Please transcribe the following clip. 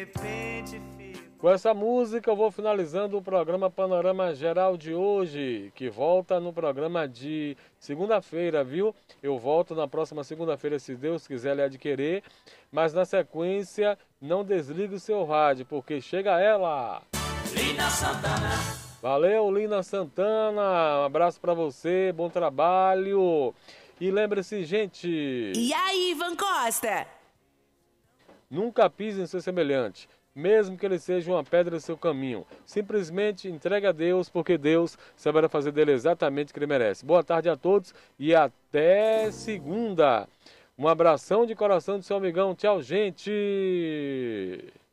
repente fico. Com essa música eu vou finalizando o programa Panorama Geral de hoje, que volta no programa de segunda-feira, viu? Eu volto na próxima segunda-feira, se Deus quiser lhe adquirir, mas na sequência não desligue o seu rádio, porque chega ela! Lina Santana. Valeu, Lina Santana, um abraço pra você, bom trabalho. E lembre-se, gente... E aí, Ivan Costa? Nunca pise em seu semelhante, mesmo que ele seja uma pedra em seu caminho. Simplesmente entregue a Deus, porque Deus saberá fazer dele exatamente o que ele merece. Boa tarde a todos e até segunda. Um abração de coração do seu amigão. Tchau, gente!